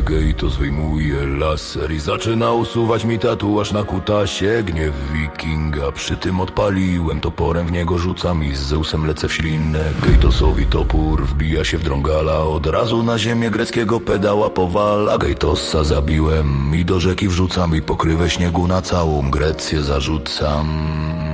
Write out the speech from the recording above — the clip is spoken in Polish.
Gejtos wyjmuje laser i zaczyna usuwać mi tatuaż na kutasie. Gniew wikinga, przy tym odpaliłem toporem, w niego rzucam i z Zeusem lecę w ślinę. Gejtosowi topór wbija się w drągala, od razu na ziemię greckiego pedała powala. Gejtosa zabiłem i do rzeki wrzucam i pokrywę śniegu na całą Grecję zarzucam.